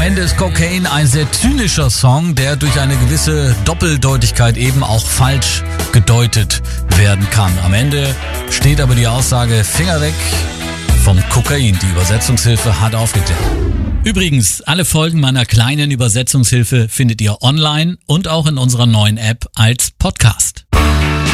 Ende ist Cocaine ein sehr zynischer Song, der durch eine gewisse Doppeldeutigkeit eben auch falsch gedeutet werden kann. Am Ende steht aber die Aussage Finger weg vom Kokain. Die Übersetzungshilfe hat aufgeklärt. Übrigens, alle Folgen meiner kleinen Übersetzungshilfe findet ihr online und auch in unserer neuen App als Podcast.